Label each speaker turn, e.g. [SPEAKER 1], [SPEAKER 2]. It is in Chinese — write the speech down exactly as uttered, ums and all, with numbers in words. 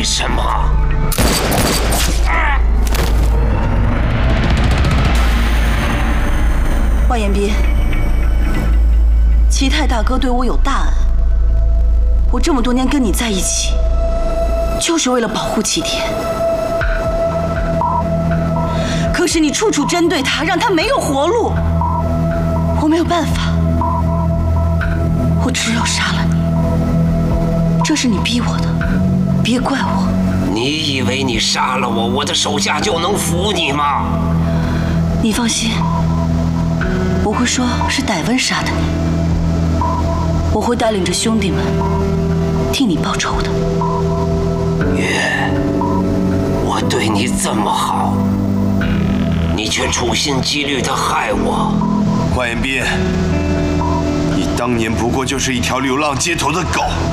[SPEAKER 1] 什么？
[SPEAKER 2] 万延斌，齐泰大哥对我有大恩，我这么多年跟你在一起，就是为了保护齐天。可是你处处针对他，让他没有活路，我没有办法，我只有杀了你。这是你逼我的，别怪我。
[SPEAKER 1] 你以为你杀了我，我的手下就能服你吗？
[SPEAKER 2] 你放心。我会说是戴温杀的你，我会带领着兄弟们替你报仇的。
[SPEAKER 1] 月，我对你这么好，你却处心积虑地害我。
[SPEAKER 3] 万延斌，你当年不过就是一条流浪街头的狗。